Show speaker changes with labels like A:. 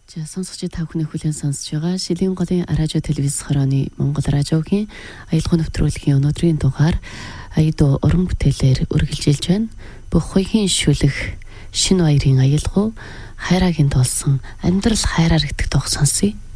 A: За сонсогч та бүхний хүлээн сонсож байгаа Шилийн голын радио телевиз хорооны Монгол радиогийн аялал нэвтрүүлгийн өнөөдрийн дугаар аяд уран бүтээлээр үргэлжилж байна. Бүх хоёрын шүлэг шинэ баярын аялал хайраагийн толсон амьдрал хайраар гэдэг тох сонсъё.